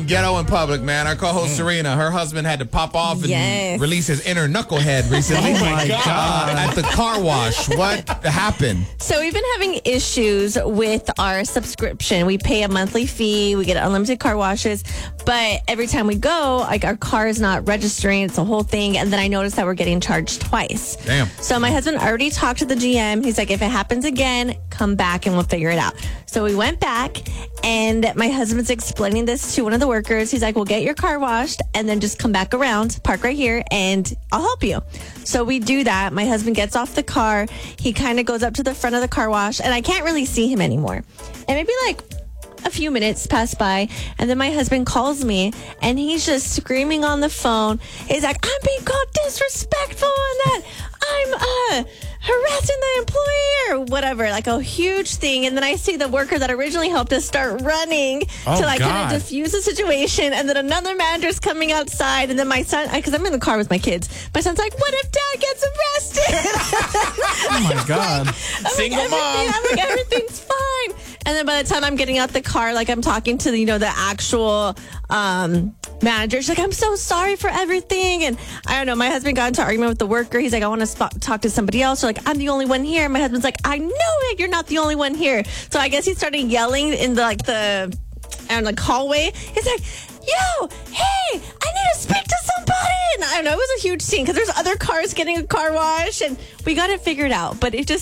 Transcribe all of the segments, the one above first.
ghetto in public, man. Our co-host Serena, her husband had to pop off and release his inner knucklehead recently. Oh my God. At the car wash. What happened? So we've been having issues with our subscription. We pay a monthly fee. We get unlimited car washes. But every time we go, like our car is not registering. It's a whole thing. And then I noticed that we're getting charged twice. Damn. So my husband already talked to the GM. He's like, if it happens again, come back and we'll figure it out. So we went back and my husband's explaining this to one of the workers. He's like, we'll get your car washed and then just come back around, park right here, and I'll help you. So we do that. My husband gets off the car. He kind of goes up to the front of the car wash and I can't really see him anymore. And maybe like a few minutes pass by and then my husband calls me and he's just screaming on the phone. He's like, I'm being called disrespectful and that I'm harassing the employee or whatever, like a huge thing. And then I see the worker that originally helped us start running to like kind of diffuse the situation. And then another manager's coming outside. And then my son, because I'm in the car with my kids, my son's like, what if dad gets arrested? Oh my God. Single mom. I'm like, everything's fine. And then by the time I'm getting out the car, like I'm talking to, the actual manager. She's like, I'm so sorry for everything. And I don't know, my husband got into an argument with the worker. He's like, I want to talk to somebody else. Or like, I'm the only one here. And my husband's like, I know it. You're not the only one here. So I guess he started yelling in the hallway. He's like, yo, hey, I need to speak to somebody. And I don't know, it was a huge scene because there's other cars getting a car wash and we got it figured out. But it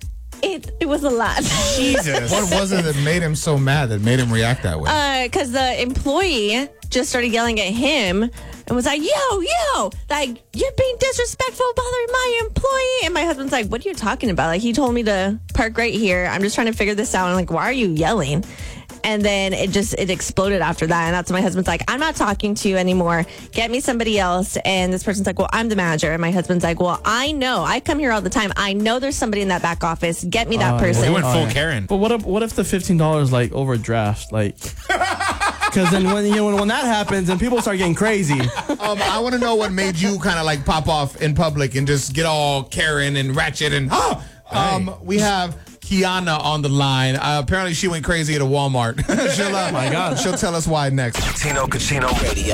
was a lot. Jesus. What was it that made him so mad, that made him react that way? Because the employee just started yelling at him and was like, yo, like, you're being disrespectful, bothering my employee. And my husband's like, what are you talking about? Like, he told me to park right here. I'm just trying to figure this out. I'm like, why are you yelling? And then it exploded after that. And that's when my husband's like, I'm not talking to you anymore. Get me somebody else. And this person's like, well, I'm the manager. And my husband's like, well, I know. I come here all the time. I know there's somebody in that back office. Get me that person. He went full Karen. But what if the $15 like overdraft? Like, because then when that happens and people start getting crazy. I want to know what made you kind of like pop off in public and just get all Karen and ratchet and we have Kiana on the line. Apparently she went crazy at a Walmart. Oh my God. She'll tell us why next. Tino Cucino Radio.